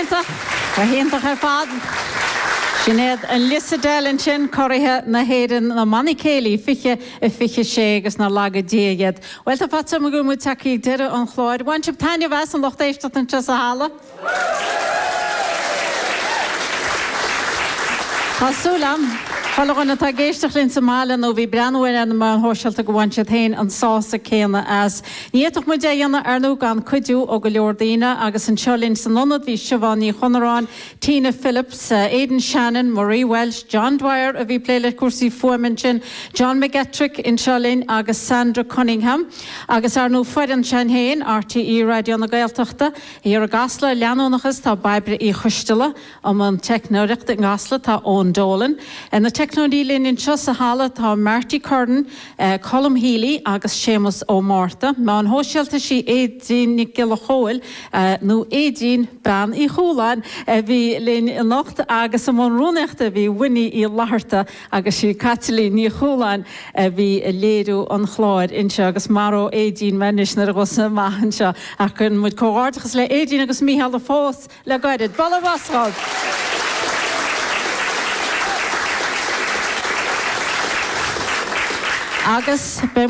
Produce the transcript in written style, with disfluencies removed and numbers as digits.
Rahéintach ar fad. Sinead an lisadel an sin choirithe na héireann na manicéalaí fiche sé agus na laga déiad. Well tá fat sama gúmú takeí deire an chláir. Bhain sib taine bheas an locht éisteach an tras a hála. Tásúlam. Fallagana tá géisteach linn Somália nó bhí breanúir an mar hóseilta go bhaint tain an sása céanna as. Níoch mu déanana arnú gan cuidú ó go leordaína agus an seolinn san nonad bhí Siobhaní Chonarán, Tina Phillips, Aidan Shannon, Marie Welsh, John Dwyer a bhí pléile cuasaí fuaimintsin, John McGettrick in seolinn agus Sandra Cunningham, agus arnú Faidan Shanhain, RTE Radio na Gaeltachta, ar a gasla leanúnachas tá babre í chuistela am an technoreacht an gasla tá ón dólan. Na technolílinn in seo sa hála tá Marty Curran, Colm Healy agus Seamus Ó Martha. Má an hóseilta sí édín ní gila chóil nó édín bran í chóláin bhí linn in nacht agus am an rúnechta bhí winni í laharta agus sí Catalí ní chóláin bhí léadú an chláir inse agus maró édín menis na agus mahan seo a chun muid cóáirtachas le édín agus Mícheál a fós le gairid. Balla Wascáil. Agus